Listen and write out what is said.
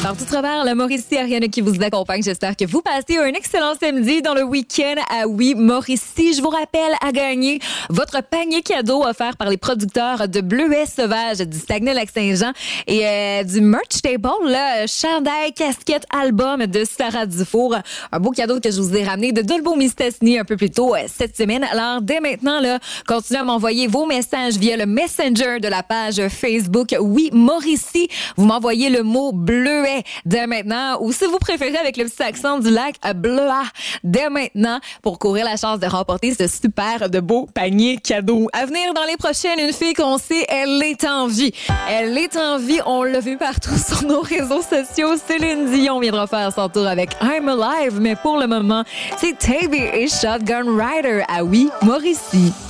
Partout à travers la Mauricie, Ariane qui vous accompagne. J'espère que vous passez un excellent samedi dans le week-end à Oui Mauricie. Je vous rappelle à gagner votre panier cadeau offert par les producteurs de Bleuets Sauvage du Saguenay-Lac-Saint-Jean et du merch table, là, chandail, casquette, album de Sarah Dufour. Un beau cadeau que je vous ai ramené de Dolbeau-Mistassini un peu plus tôt cette semaine. Alors, dès maintenant, là, continuez à m'envoyer vos messages via le Messenger de la page Facebook Oui Mauricie. Vous m'envoyez le mot bleuet dès maintenant, ou si vous préférez avec le petit accent du lac, bleuat dès maintenant pour courir la chance de remporter ce super de beau panier cadeau. À venir dans les prochaines, une fille qu'on sait, elle est en vie. Elle est en vie, on l'a vu partout sur nos réseaux sociaux. Céline Dion viendra faire son tour avec I'm Alive, mais pour le moment, c'est Taby et Shotgun Rider à Oui Mauricie.